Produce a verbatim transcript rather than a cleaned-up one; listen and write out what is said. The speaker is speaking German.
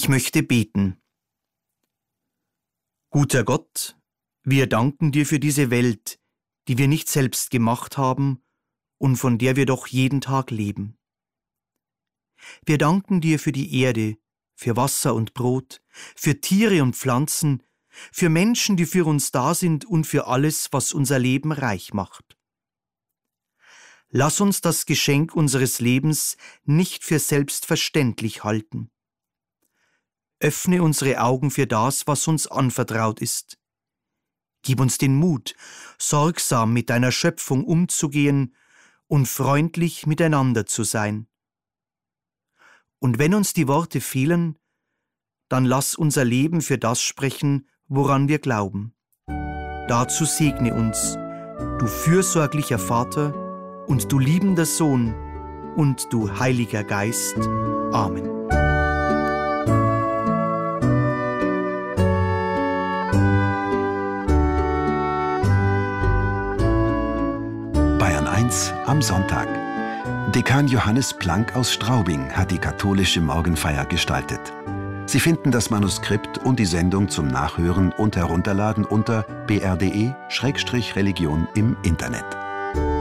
Ich möchte beten. Guter Gott, wir danken dir für diese Welt, die wir nicht selbst gemacht haben und von der wir doch jeden Tag leben. Wir danken dir für die Erde, für Wasser und Brot, für Tiere und Pflanzen, für Menschen, die für uns da sind und für alles, was unser Leben reich macht. Lass uns das Geschenk unseres Lebens nicht für selbstverständlich halten. Öffne unsere Augen für das, was uns anvertraut ist. Gib uns den Mut, sorgsam mit deiner Schöpfung umzugehen und freundlich miteinander zu sein. Und wenn uns die Worte fehlen, dann lass unser Leben für das sprechen, woran wir glauben. Dazu segne uns, du fürsorglicher Vater und du liebender Sohn und du Heiliger Geist. Amen. Bayern eins am Sonntag. Dekan Johannes Planck aus Straubing hat die katholische Morgenfeier gestaltet. Sie finden das Manuskript und die Sendung zum Nachhören und Herunterladen unter b r punkt d e Schrägstrich Religion im Internet.